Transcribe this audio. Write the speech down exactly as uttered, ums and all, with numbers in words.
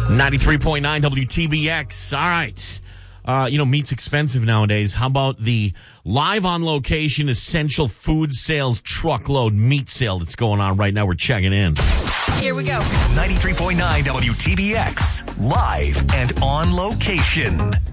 ninety-three point nine W T B X. All right. Uh, you know, meat's expensive nowadays. How about the live on location essential food sales truckload meat sale that's going on right now? We're checking in. Here we go. ninety-three point nine W T B X. Live and on location.